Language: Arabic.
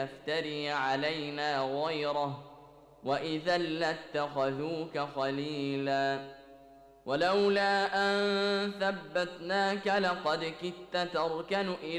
يفتري علينا غيره وإذا لاتخذوك خليلا ولولا أن ثبتناك لقد كدت تركن إلى